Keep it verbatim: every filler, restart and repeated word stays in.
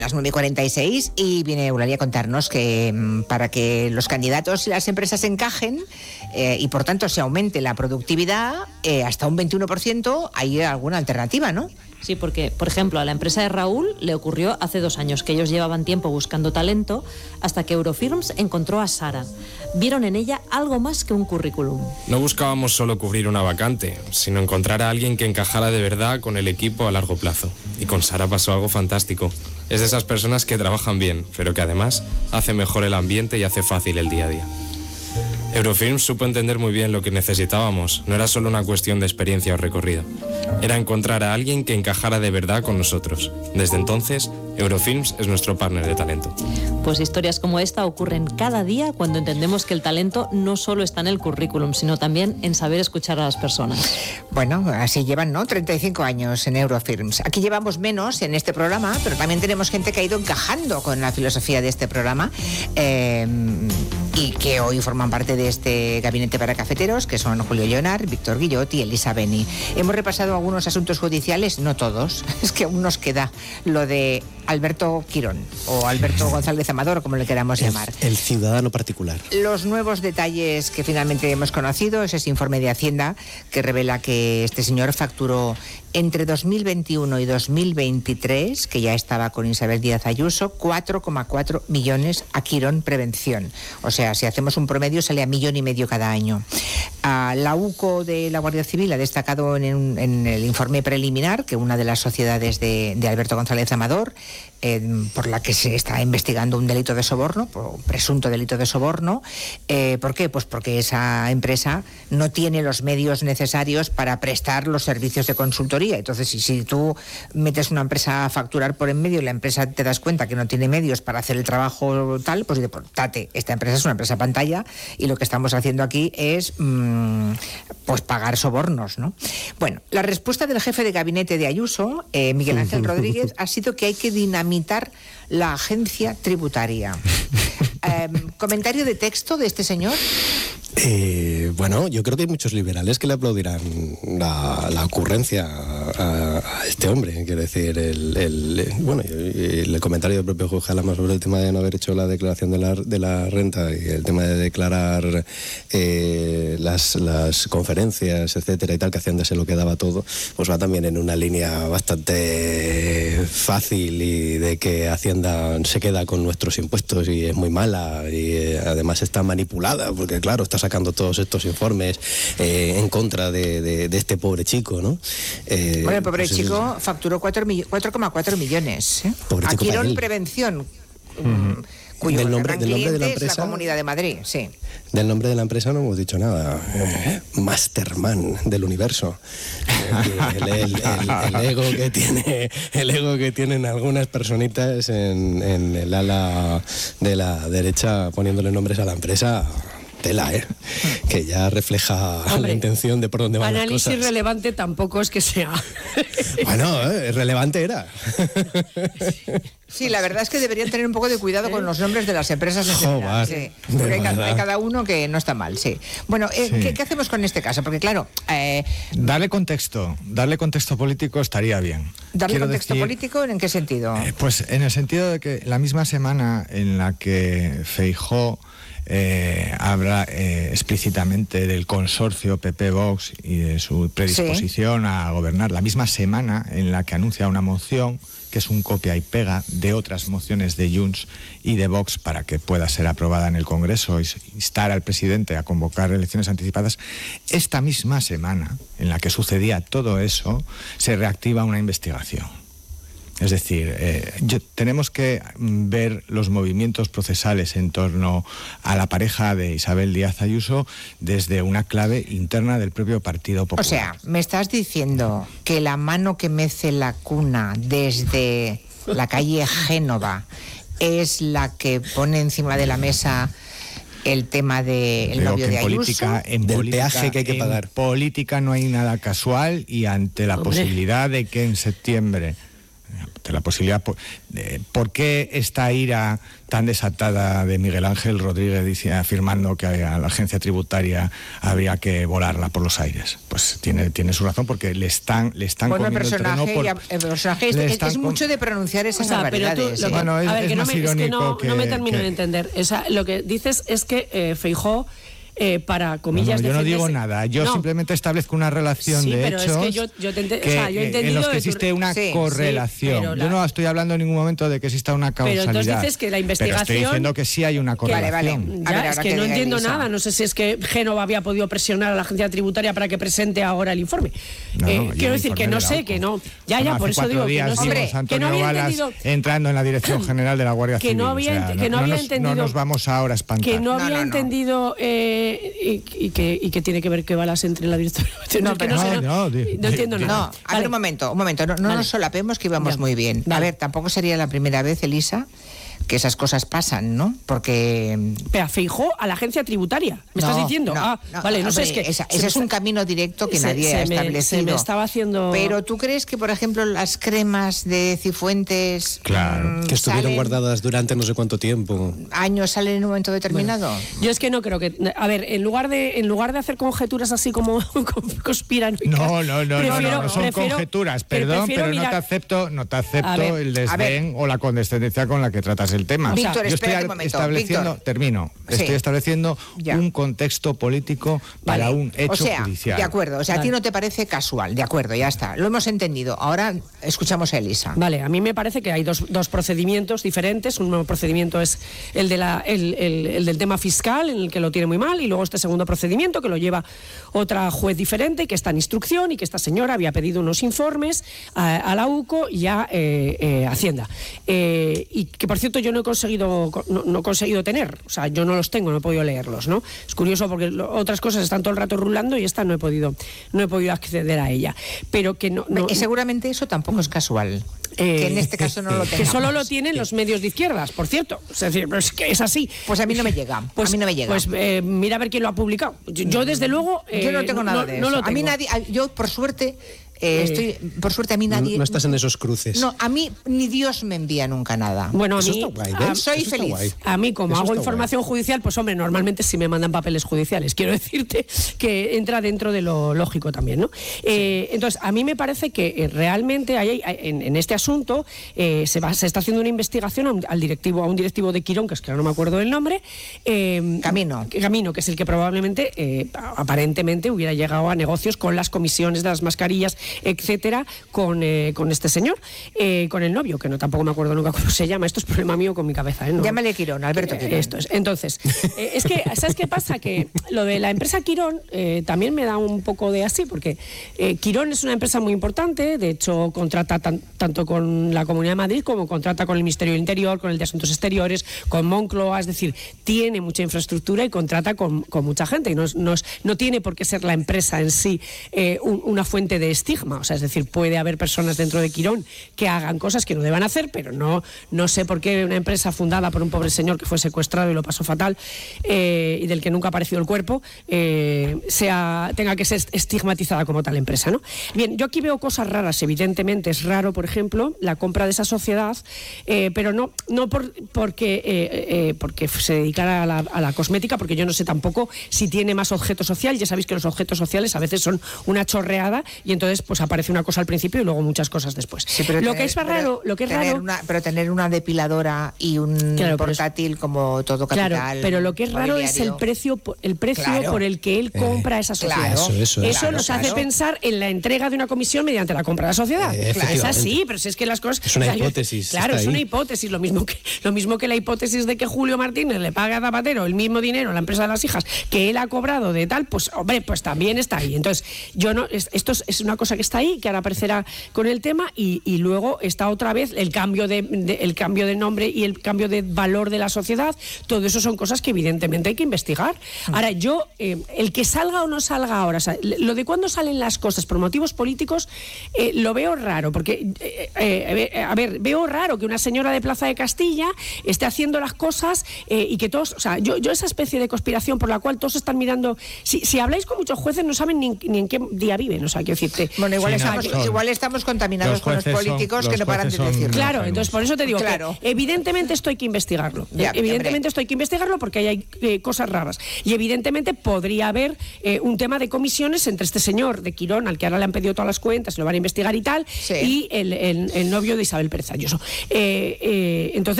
Las nueve y cuarenta y seis y viene Eulalia a contarnos que mmm, para que los candidatos y las empresas encajen eh, y por tanto se aumente la productividad eh, hasta un veintiuno por ciento, hay alguna alternativa, ¿no? Sí, porque, por ejemplo, a la empresa de Raúl le ocurrió hace dos años que ellos llevaban tiempo buscando talento hasta que Eurofirms encontró a Sara. Vieron en ella algo más que un currículum. No buscábamos solo cubrir una vacante, sino encontrar a alguien que encajara de verdad con el equipo a largo plazo. Y con Sara pasó algo fantástico. Es de esas personas que trabajan bien, pero que además hace mejor el ambiente y hace fácil el día a día. Eurofirms supo entender muy bien lo que necesitábamos. No era solo una cuestión de experiencia o recorrido. Era encontrar a alguien que encajara de verdad con nosotros. Desde entonces, Eurofirms es nuestro partner de talento. Pues historias como esta ocurren cada día cuando entendemos que el talento no solo está en el currículum, sino también en saber escuchar a las personas. Bueno, así llevan, ¿no? treinta y cinco años en Eurofirms. Aquí llevamos menos en este programa, pero también tenemos gente que ha ido encajando con la filosofía de este programa eh, y que hoy forman parte de este gabinete para cafeteros, que son Julio Leonard, Víctor Guillot y Elisa Beni. Hemos repasado algunos asuntos judiciales, no todos, es que aún nos queda lo de Alberto Quirón o Alberto González Amador, como le queramos el, llamar. El ciudadano particular. Los nuevos detalles que finalmente hemos conocido es ese informe de Hacienda que revela que este señor facturó entre dos mil veintiuno y dos mil veintitrés, que ya estaba con Isabel Díaz Ayuso, cuatro coma cuatro millones a Quirón Prevención. O sea, si hacemos un promedio sale a millón y medio cada año. Uh, la UCO de la Guardia Civil ha destacado en, un, en el informe preliminar que una de las sociedades de, de Alberto González Amador, eh, por la que se está investigando un delito de soborno, un presunto delito de soborno. Eh, ¿Por qué? Pues porque esa empresa no tiene los medios necesarios para prestar los servicios de consultoría. Entonces, si, si tú metes una empresa a facturar por en medio y la empresa te das cuenta que no tiene medios para hacer el trabajo tal, pues dice, tate, esta empresa es una empresa pantalla y lo que estamos haciendo aquí es mmm, pues pagar sobornos, ¿no? Bueno, la respuesta del jefe de gabinete de Ayuso, eh, Miguel Ángel Rodríguez, ha sido que hay que dinamitar la agencia tributaria. eh, ¿Comentario de texto de este señor? Eh, bueno, yo creo que hay muchos liberales que le aplaudirán la, la ocurrencia a, a este hombre. Quiero decir, el, el, bueno, el comentario del propio Jorge Alama sobre el tema de no haber hecho la declaración de la, de la renta y el tema de declarar eh, las, las conferencias, etcétera, y tal, que Hacienda se lo quedaba todo, pues va también en una línea bastante fácil y de que Hacienda se queda con nuestros impuestos y es muy mala y eh, además está manipulada, porque claro, está sacando todos estos informes eh, en contra de, de, de este pobre chico, ¿no? Eh, bueno, el pobre pues chico es... facturó cuatro coma cuatro millones. ¿eh? A Quirón Prevención, uh-huh. cuyo del nombre, del nombre de la empresa, es la Comunidad de Madrid, sí. Del nombre de la empresa no hemos dicho nada. Eh, Masterman del universo. El, el, el, el ego que tiene, el ego que tienen algunas personitas en, en el ala de la derecha poniéndole nombres a la empresa. Tela, ¿eh? Que ya refleja Hombre, la intención de por dónde van las cosas. Análisis relevante tampoco es que sea. Bueno, eh, relevante era. Sí, la verdad es que deberían tener un poco de cuidado ¿Eh? con los nombres de las empresas en general. Sí, porque hay, hay cada uno que no está mal, sí. Bueno, eh, sí. ¿qué, ¿qué hacemos con este caso? Porque claro... Eh, darle contexto, darle contexto político estaría bien. ¿Darle Quiero contexto decir, político en qué sentido? Eh, pues en el sentido de que la misma semana en la que Feijóo Eh, habla eh, explícitamente del consorcio P P-Vox y de su predisposición sí. a gobernar, la misma semana en la que anuncia una moción que es un copia y pega de otras mociones de Junts y de Vox para que pueda ser aprobada en el Congreso y instar al presidente a convocar elecciones anticipadas. Esta misma semana en la que sucedía todo eso, se reactiva una investigación. Es decir, eh, yo, tenemos que ver los movimientos procesales en torno a la pareja de Isabel Díaz Ayuso desde una clave interna del propio Partido Popular. O sea, me estás diciendo que la mano que mece la cuna desde la calle Génova es la que pone encima de la mesa el tema del de novio de Ayuso. Política, en del política, peaje que hay que pagar. En política no hay nada casual y ante la Hombre. posibilidad de que en septiembre de la posibilidad. Por, de, ¿por qué esta ira tan desatada de Miguel Ángel Rodríguez dice, afirmando que a la agencia tributaria habría que volarla por los aires? Pues tiene, tiene su razón, porque le están, le están bueno, comiendo el personaje, el terreno por, ya, el personaje es, es, es mucho de pronunciar esas o sea, barbaridades. Pero tú, ¿eh? Bueno, es, a ver, es que no más me, es que no, que, no me termino que... de entender. O sea, lo que dices es que eh, Feijóo, eh, para comillas, no, no, yo no digo defenderse... nada, yo no. simplemente establezco una relación sí, de pero hechos es que yo, yo, te ente... que, o sea, yo he entendido en los que tu... existe una sí, correlación. sí, la... Yo no estoy hablando en ningún momento de que exista una causalidad. Pero entonces dices que la investigación... Pero estoy diciendo que sí hay una correlación. Vale, vale. Ya, ver, es que, que no entiendo Elisa. nada. No sé si es que Génova había podido presionar a la agencia tributaria para que presente ahora el informe. No, eh, no, quiero decir que no sé, que no... Ya, bueno, ya, por eso digo que no sé. Hombre, que no había Balas entendido... entrando en la Dirección General de la Guardia que Civil. No había, o sea, que no, no había nos, entendido... No nos vamos ahora a espantar. Que no había no, no, entendido... Eh, y, y, que, y que tiene que ver que Balas entre en la Dirección... No, pero no, no, sé, no, no, no, di, no entiendo di, nada. No, a vale. ver, un momento, un momento, no, no vale. nos solapemos que íbamos ya. muy bien. Vale. A ver, tampoco sería la primera vez, Elisa, que esas cosas pasan, ¿no? Porque... Pero Feijóo a la agencia tributaria, ¿me no, estás diciendo? No, ah, no, vale, no hombre, sé, es que... Esa, ese es un camino directo que se, nadie se ha me, establecido. Se me estaba haciendo... Pero ¿tú crees que, por ejemplo, las cremas de Cifuentes... Claro, mmm, que estuvieron salen, guardadas durante no sé cuánto tiempo. años salen en un momento determinado? Bueno, yo es que no creo que... A ver, en lugar de, en lugar de hacer conjeturas así como conspiranoicas... No, no, no, prefiero, no, no, no son prefiero, conjeturas, perdón, pero mirar... no te acepto, no te acepto ver, el desdén o la condescendencia con la que tratas el tema. Víctor, o sea, yo estoy espérate un momento, estableciendo, Víctor. termino, Sí. estoy estableciendo ya. un contexto político para vale. un hecho o sea, judicial. De acuerdo, o sea, vale. a ti no te parece casual, de acuerdo, ya está, lo hemos entendido. Ahora escuchamos a Elisa. Vale, a mí me parece que hay dos, dos procedimientos diferentes. Un nuevo procedimiento es el, de la, el, el, el del tema fiscal, en el que lo tiene muy mal, y luego este segundo procedimiento que lo lleva otra juez diferente, que está en instrucción y que esta señora había pedido unos informes a, a la U C O y a eh, eh, Hacienda. Eh, y que, por cierto, yo no he conseguido no, no he conseguido tener, o sea, yo no los tengo, no he podido leerlos, ¿no? Es curioso porque lo, otras cosas están todo el rato rulando y esta no he podido no he podido acceder a ella. Pero que no... no y seguramente eso tampoco es casual. Eh, que en este caso no lo tengamos. Que solo lo tienen los medios de izquierdas, por cierto. Es decir, es que es así. Pues a mí no me llega. Pues, a mí no me llega. Pues eh, mira a ver quién lo ha publicado. Yo, yo desde luego... Eh, yo no tengo nada no, de no eso. lo tengo. A mí nadie... a- Yo, por suerte... Eh, estoy, por suerte a mí nadie... No, no estás en esos cruces. No, a mí ni Dios me envía nunca nada. Bueno, a Eso mí, está guay, a- ¿ves? soy Eso está feliz. guay. A mí, como Eso hago está información judicial, pues hombre, normalmente sí me mandan papeles judiciales. Quiero decirte que entra dentro de lo lógico también, ¿no? Eh, entonces, a mí me parece que eh, realmente hay, hay- en, en este asunto eh, se, va, se está haciendo una investigación a un, al directivo, a un directivo de Quirón, que es que ahora no me acuerdo del nombre. eh, Camino. Camino, que es el que probablemente, eh, aparentemente, hubiera llegado a negocios con las comisiones de las mascarillas, etcétera, con, eh, con este señor, eh, con el novio, que no tampoco me acuerdo nunca cómo se llama. Esto es problema mío con mi cabeza, ¿eh? No. Llámale Quirón, Alberto Quirón. Esto es. Entonces, eh, es que, ¿sabes qué pasa? Que lo de la empresa Quirón eh, también me da un poco de así, porque eh, Quirón es una empresa muy importante, de hecho contrata tan, tanto con la Comunidad de Madrid como contrata con el Ministerio del Interior, con el de Asuntos Exteriores, con Moncloa, es decir, tiene mucha infraestructura y contrata con, con mucha gente, y no, es, no, es, no tiene por qué ser la empresa en sí eh, un, una fuente de estigma, o sea, es decir, puede haber personas dentro de Quirón que hagan cosas que no deban hacer, pero no, no sé por qué una empresa fundada por un pobre señor que fue secuestrado y lo pasó fatal eh, y del que nunca ha aparecido el cuerpo eh, sea, tenga que ser estigmatizada como tal empresa, ¿no? Bien, yo aquí veo cosas raras, evidentemente es raro, por ejemplo, la compra de esa sociedad, eh, pero no, no por, porque, eh, eh, porque se dedicara a la, a la cosmética, porque yo no sé tampoco si tiene más objeto social. Ya sabéis que los objetos sociales a veces son una chorreada y entonces pues aparece una cosa al principio y luego muchas cosas después. Sí, pero lo tener- que es raro, pero lo que es tener raro, una- pero tener una depiladora y un Claro, pero portátil como todo capital. claro, pero lo que es raro es el mobiliario. precio, po- el precio Claro. por el que él compra esa sociedad. claro, Eso, eso, Eso claro, nos hace claro. pensar en la entrega de una comisión mediante la compra de la sociedad. Eh, Claro, es efectivamente. así, pero si es que las cosas... Es una yo- hipótesis, Claro, está es una ahí. hipótesis, lo mismo, que, lo mismo que la hipótesis de que Julio Martínez le paga a Zapatero el mismo dinero a la empresa de las hijas que él ha cobrado de tal, pues hombre, pues también está ahí. Entonces, yo no, es- esto es, es una cosa que está ahí, que ahora aparecerá con el tema, y, y luego está otra vez el cambio de, de- el cambio de nombre y el cambio de valor de la sociedad. Todo eso son cosas que evidentemente hay que investigar. Ahora, yo, eh, el que salga o no salga ahora, o sea, lo de cuándo salen las cosas por motivos políticos, eh, lo veo raro, porque, eh, eh, a ver, veo raro que una señora de Plaza de Castilla esté haciendo las cosas eh, y que todos, o sea, yo, yo esa especie de conspiración por la cual todos están mirando, si, si habláis con muchos jueces no saben ni, ni en qué día viven, o sea, quiero decirte, Bueno, igual, Sí, estamos, son- igual estamos contaminados los con los jueces son- políticos los que no paran de jueces son- decirlo. Claro, sabemos. entonces por eso te digo Claro. que evidentemente esto hay que investigarlo. Ya, evidentemente hombre. esto hay que investigarlo porque ahí hay eh, cosas raras. Y evidentemente podría haber eh, un tema de comisiones entre este señor de Quirón, al que ahora le han pedido todas las cuentas, lo van a investigar y tal, Sí. y el, el- el novio de Isabel Pérez Ayuso. Eh, eh, entonces